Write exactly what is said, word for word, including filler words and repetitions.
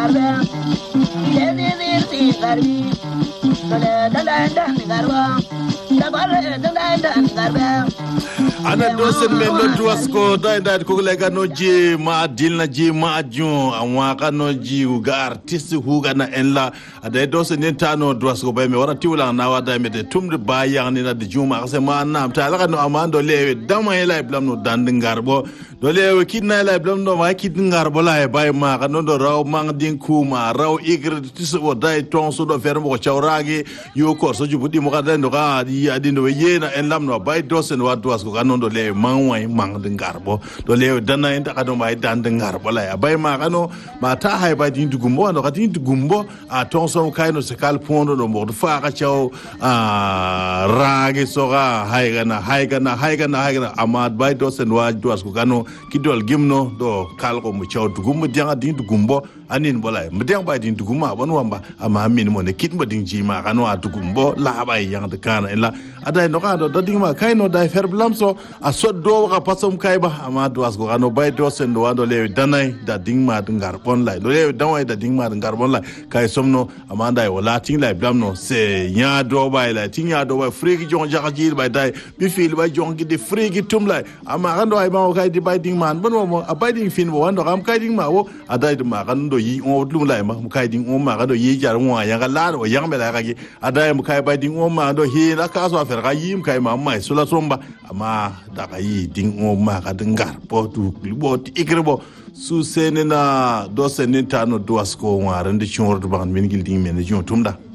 garba ile ne ne ti garbi kala dala dan garba la bare dala dan garba ana dosen men no duasko dai dai ko lega no ji ma dilna ji ma ajun anwa ka no ji ga artiste hu ga na enla ada dosen ne tano duasko bay me wara tiwla na wada me de tumde bayan ni na de juma se ma nam ta la no amando lewe dama ela blam no dandingar bo do lewe kidna ela blam no ma kidngar bo la e bay ma ka no do raw mang din kuma raw igre tiso bo dai ton so do fermo ko chawragi yo ko so jubudi mo ka den do ga di adindo yena enlam no bay dosen wa duasko ka no do le manwai mang dingarbo do le dana inda ka do mai dan dingarbo la ya bay ma kano ma ta hay ba din dugumbo no ka din dugumbo a ton so kai no se kal pondo do mo fa ka chaw a rage so ga hay gana hay gana hay gana hay gana amad bay do sen wa do asko kano kidol gimno do kal ko mu chaw dugumbo dia din dugumbo anin bolay mdeng ba din duguma bon wamba ama min mo ne kit mo din ji ma kano a dugumbo la bay yang de kana ila ada no ka do ding ma kai no dai fer blamso a soddo ka pasom kai ba ama do asgo kano bay do sen do wando le danai da ding ma ngar bon lai do le danwai da ding ma ngar bon lai kai somno ama dai wala ting lai blamno se nya do bay lai ting nya do bay frigi jon jaka ji bay dai bi fil bay jon gi de frigi tum lai ama kando ay ma kai di bay ding man bon mo a bay ding fin bo wando kam kai ding ma wo adai do ma kando yi o dum lai ma kai ding o ma kando yi jar mo ya ga la o yang be la ga gi adai mo kai bay ding o ma do hi na ka so fer ga yim kai ma mai sula somba ama da ga yi ding o ma ka dingar po tu bo ikrebo su senena do seneta no do asko ngare ndi chor do ban min gil ding men jom tumda